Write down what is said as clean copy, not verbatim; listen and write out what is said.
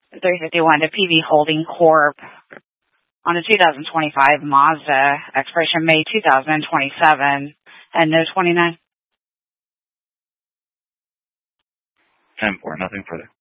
351 to PV Holding Corp. On a 2025 Mazda, expiration May 2027, and no 29. 10-4, nothing further.